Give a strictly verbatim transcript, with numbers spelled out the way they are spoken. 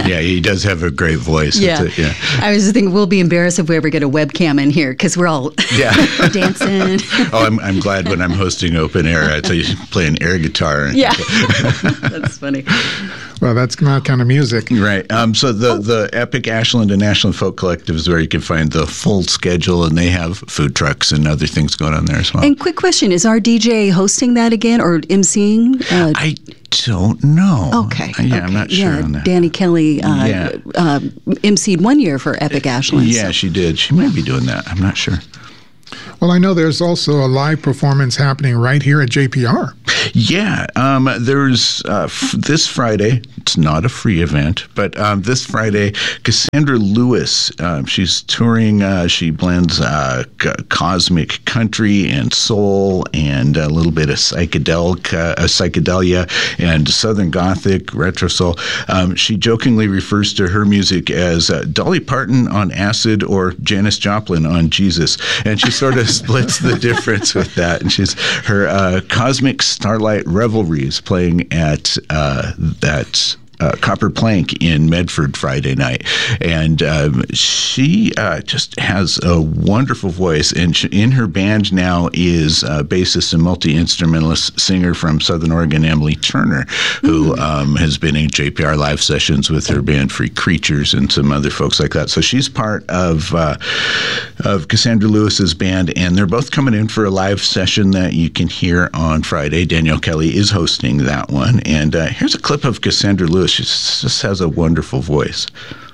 Yeah, he does have a great voice. Yeah. A, yeah. I was just thinking we'll be embarrassed if we ever get a webcam in here because we're all yeah. dancing. Oh, I'm I'm glad when I'm hosting open air, I tell you, play an air guitar. And yeah. That's funny. Well, that's my kind of music. Right. Um, so the, the Epic Ashland and Ashland Folk Collective is where you can find the full schedule, and they have food trucks and other things going on there as well. And quick question, is our D J hosting that again or emceeing? Uh, I don't know. Okay. Yeah, okay. I'm not sure yeah, on that. Danny Kelly uh, Yeah. uh, emceed one year for Epic Ashland. Yeah, so. she did. She might be doing that. I'm not sure. Well, I know there's also a live performance happening right here at J P R. Yeah, um, there's uh, f- this Friday. It's not a free event, but um, this Friday, Cassandra Lewis. Um, she's touring. Uh, she blends uh, c- cosmic country and soul, and a little bit of psychedelic, uh, psychedelia, and Southern Gothic, retro soul. Um, she jokingly refers to her music as uh, Dolly Parton on acid or Janis Joplin on Jesus, and she sort of splits the difference with that. And she's her uh, Cosmic Starlight Revelries playing at uh, that. Uh, Copper Plank in Medford Friday night, and um, she uh, just has a wonderful voice. And she, in her band now is uh, bassist and multi-instrumentalist singer from Southern Oregon, Emily Turner, who mm. um, has been in J P R live sessions with her band Free Creatures and some other folks like that. So she's part of uh, of Cassandra Lewis's band, and they're both coming in for a live session that you can hear on Friday. Danielle Kelly is hosting that one, and uh, here's a clip of Cassandra Lewis. She just has a wonderful voice.